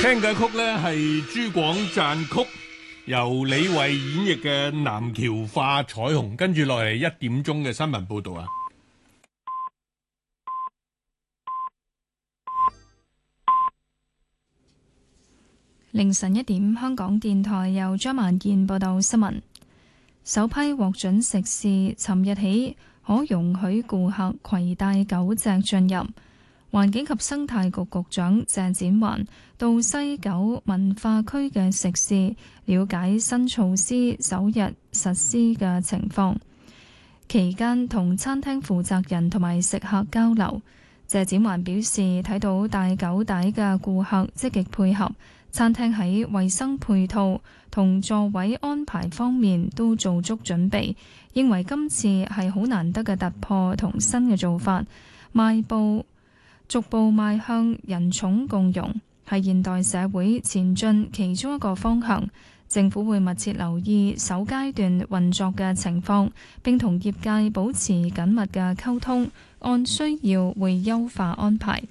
聽嘅曲呢係朱廣讚曲，由李慧演繹嘅《南橋化彩虹》。跟住落嚟1點鐘嘅新聞報道啊！ 凌晨1點，香港電台由張萬健報道新聞。首批獲准食肆尋日起可容許顧客攜帶狗隻進入。環境及生態局局長謝展寰到西九文化區嘅食肆了解新措施首日實施嘅情況，期間同餐廳負責人同埋食客交流。謝展寰表示，睇到帶狗帶嘅顧客積極配合，餐廳喺衛生配套同座位安排方面都做足準備，認為今次係好難得嘅突破同新嘅做法，逐步邁向人寵共融，係現代社會前進其中一個方向。政府會密切留意首階段運作嘅情況，並同業界保持緊密嘅溝通，按需要會優化安排。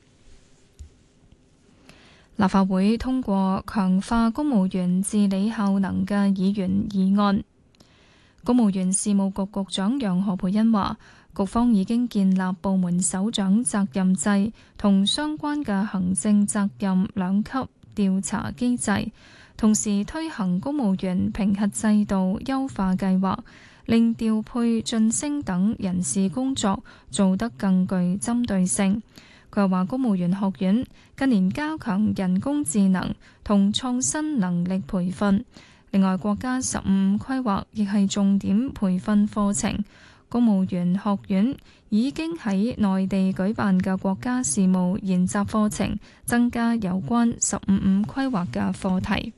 立法會通過強化公務員治理效能嘅議員議案。公務員事務局局長楊何蓓茵話，局方已經建立部門首長責任制同相關嘅行政責任2級調查機制，同時推行公務員評核制度優化計劃，令調配晉升等人事工作做得更具針對性。佢又話，公務員學院近年加強人工智能同創新能力培訓，另外國家15規劃亦係重點培訓課程。公務員學院已經喺內地舉辦嘅國家事務研習課程，增加有關15規劃嘅課題。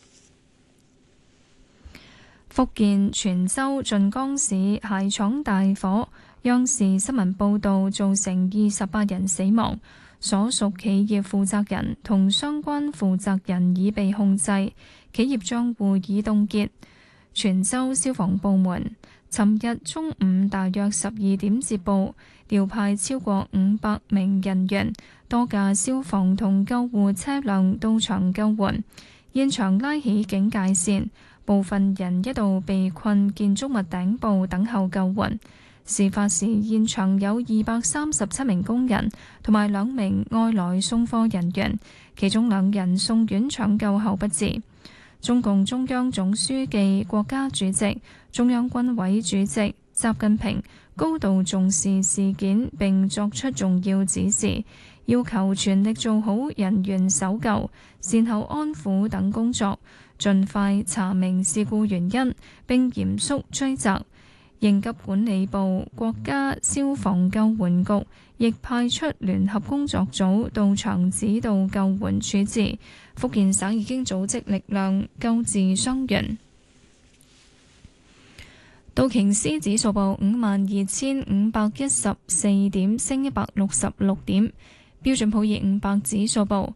福建泉州晉江市鞋廠大火，央視新聞報導造成28人死亡，所屬企業負責人同相關負責人已被控制，企業賬戶已凍結。泉州消防部門尋日中午大約12點接報，調派超過500名人員、多架消防同救護車輛到場救援，現場拉起警戒線，部分人一度被困建築物頂部等候救援。事發時現場有237名工人同埋2名外來送貨人員，其中2人送院搶救後不治。中共中央總書記、國家主席、中央軍委主席習近平高度重視事件並作出重要指示，要求全力做好人員搜救、善後安撫等工作，盡快查明事故原因並嚴肅追責。應急管理部、國家消防救援局亦派出聯合工作組到場指導救援處置。福建省已經組織力量救治傷員。道瓊斯指數報52,514點，升166點；標準普爾500指數報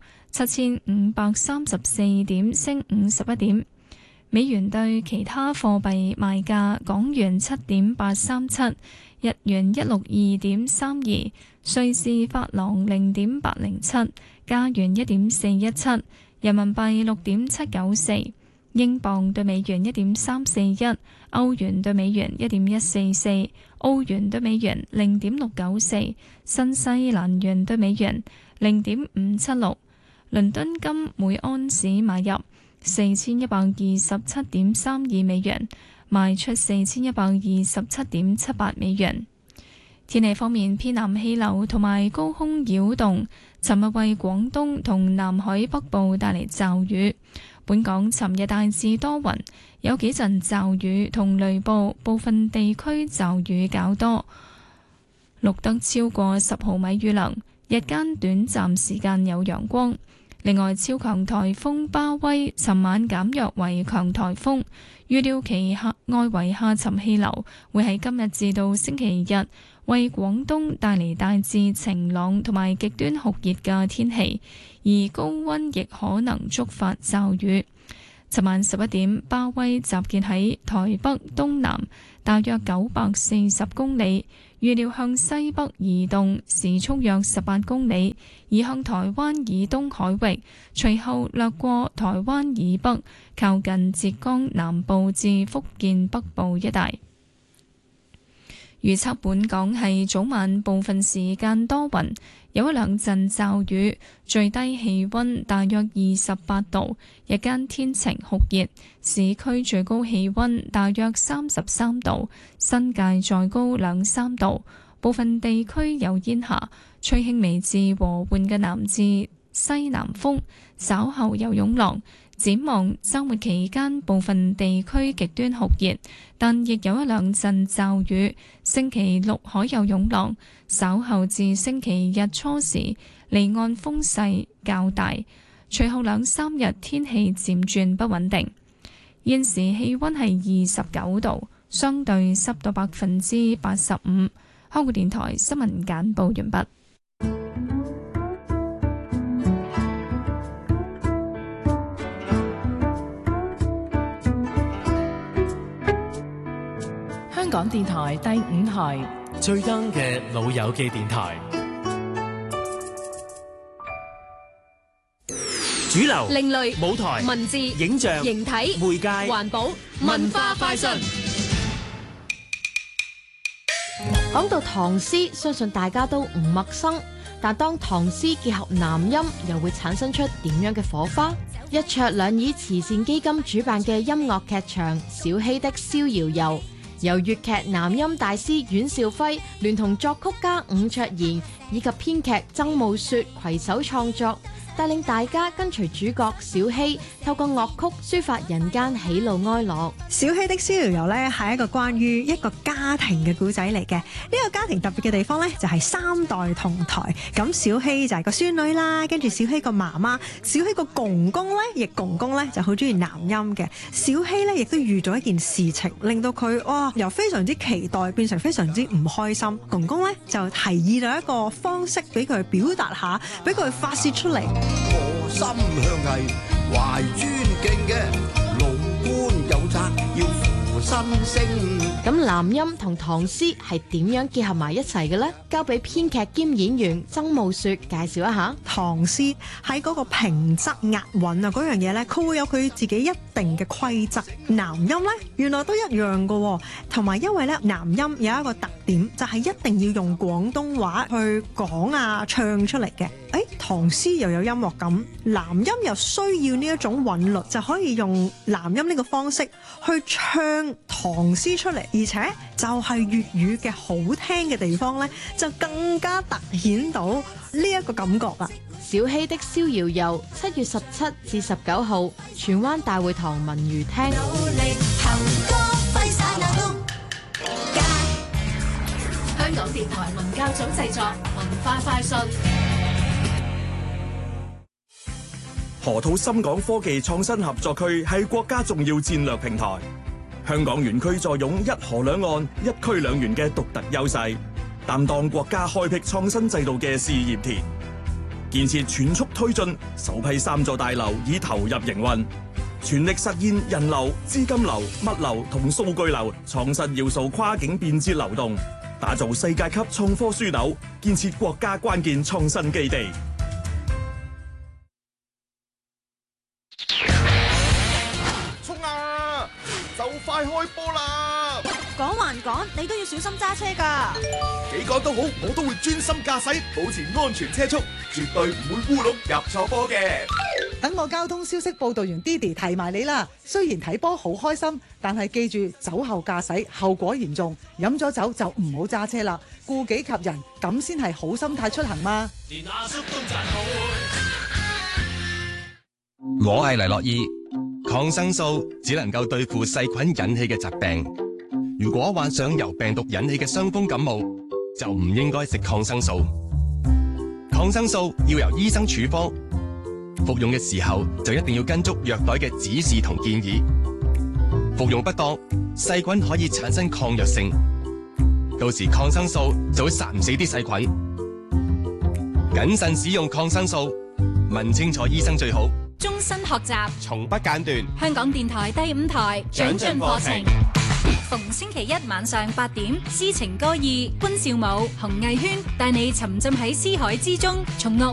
7,534點，升51點。美元對其他貨幣賣價：港元7.837，日元162.32，瑞士法郎0.807，加元1.417，人民幣6.794，英鎊對美元1.341，歐元對美元1.144，澳元對美元0.694，新西蘭元對美元0.576。倫敦金每安士買入4127.32美元，賣出4127.78美元。天氣方面，偏南氣流同埋高空擾動尋日為廣東同南海北部帶嚟驟雨。本港尋日大致多雲，有幾陣驟雨同雷暴，部分地區驟雨較多，錄得超過10毫米雨量。日間短暫時間有陽光。另外，超強颱風巴威尋晚減弱為強颱風，預料其外圍下沉氣流會喺今日至到星期日為廣東帶嚟大致晴朗同埋極端酷熱嘅天氣，而高溫亦可能觸發驟雨。 尋晚11點，巴威集結喺台北東南大約940公里，預料向西北移動，時速約18公里，移向台灣以東海域，隨後掠過台灣以北，靠近浙江南部至福建北部一帶。預測本港係早晚部分時間多雲，有一兩陣驟雨，最低氣溫大約28度，日間天晴酷熱，市區最高氣溫大約33度，新界再高2-3度，部分地區有煙霞，吹輕微至和緩嘅南至西南風，稍後有湧浪。展望週末期間，部分地區極端酷熱，但亦有一兩陣驟雨。星期六海有湧浪，稍後至星期日初時，離岸風勢較大。隨後2-3日天氣漸轉不穩定。現時氣溫係29度，相對濕度85%。香港電台新聞簡報完畢。 香港電台第5台最 young 嘅老友記電台，主流、 另類、 舞台、 文字、 影像、 形體、 媒介、 環保、文化快訊。 講到唐詩，相信大家都唔陌生，但當唐詩結合南音，又會產生出點樣嘅火花？一桌兩椅慈善基金主辦嘅音樂劇場《小希的逍遙遊》，由粵劇南音大師阮兆輝聯同作曲家伍卓賢以及編劇曾慕雪攜手創作，帶領大家跟隨主角小希透過樂曲抒發人間喜怒哀樂。 小希的逍遙遊咧係一個關於一個家庭嘅故仔嚟嘅。呢個家庭特別嘅地方咧就係3代同台。咁小希就係個孫女啦，跟住小希個媽媽，小希個公公咧，亦公公咧就好中意南音嘅。小希咧亦都遇咗一件事情，令到佢由非常之期待變成非常之唔開心。公公咧就提議咗一個方式俾佢表達下，俾佢發泄出嚟。 我心向藝懷尊敬嘅，勞官有責要扶新聲。 咁南音同唐詩係點樣結合埋一齊嘅呢？交俾編劇兼演員曾慕雪介紹一下。 唐詩喺嗰個平仄押韻啊嗰樣嘢咧，佢會有佢自己一定嘅規則。南音咧原來都一樣嘅，同埋因為咧南音有一個特點，就係一定要用廣東話去講啊唱出嚟嘅。唐詩又有音樂感，南音又需要呢一種韻律，就可以用南音呢個方式去唱唐詩出嚟，而且就係粵語嘅好聽嘅地方呢，就更加突顯到呢一個感覺啦。 小希的逍遙遊7月17至19號，荃灣大會堂文娛廳。 香港電台文教組製作，文化快訊。 河套深港科技創新合作區係國家重要戰略平台，香港園區坐擁一河兩岸、一區兩園嘅獨特優勢，擔當國家開闢創新制度嘅試驗田。建設全速推進，首批3座大樓已投入營運，全力實現人流、資金流、物流同數據流創新要素跨境便捷流動，打造世界級創科樞紐，建設國家關鍵創新基地。 就快開波啦！ 講還講，你都要小心揸車㗎。 幾講都好，我都會專心駕駛，保持安全車速，絕對唔會烏龍入錯波嘅。 等我交通消息報導員 Didi 提埋你啦。雖然睇波好開心，但係記住酒後駕駛後果嚴重，飲咗酒就唔好揸車啦，顧己及人，咁先係好心態出行嘛。連阿叔都讚好。 我係黎諾懿。抗生素只能夠對付細菌引起嘅疾病，如果患上由病毒引起嘅傷風感冒，就唔應該食抗生素。抗生素要由醫生處方，服用嘅時候就一定要跟足藥袋嘅指示同建議。服用不當，細菌可以產生抗藥性，到時抗生素就會殺唔死啲細菌。謹慎使用抗生素，問清楚醫生最好。 終身學習， 從不間斷。 香港電台第5台長進課程，逢星期一晚上8點，詩情歌意，關少武、洪藝軒帶你沉浸喺詩海之中，從樂